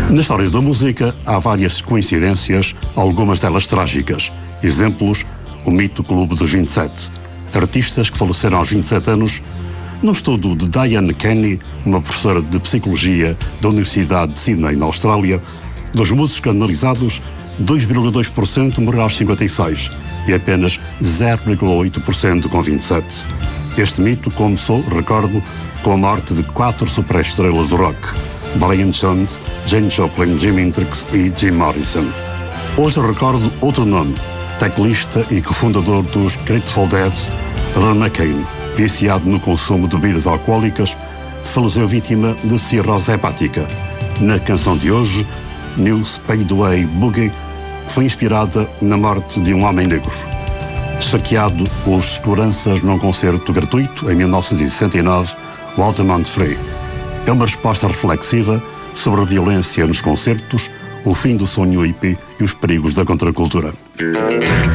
Na história da música há várias coincidências, algumas delas trágicas. Exemplos, o mito Clube dos 27. Artistas que faleceram aos 27 anos. Num estudo de Diane Kenny, uma professora de Psicologia da Universidade de Sydney, na Austrália, dos músicos analisados, 2,2% morreram aos 56 e apenas 0,8% com 27. Este mito começou, recordo, com a morte de 4 superestrelas do rock: Brian Jones, Jane Joplin, Jimi Hendrix e Jim Morrison. Hoje recordo outro nome, teclista e cofundador dos Grateful Dead, Ron McCain, viciado no consumo de bebidas alcoólicas, faleceu vítima de cirrose hepática. Na canção de hoje, New Speedway Boogie, foi inspirada na morte de um homem negro. Esfaqueado pelos seguranças num concerto gratuito em 1969, o Altamont Free. É uma resposta reflexiva sobre a violência nos concertos, o fim do sonho hippie e os perigos da contracultura.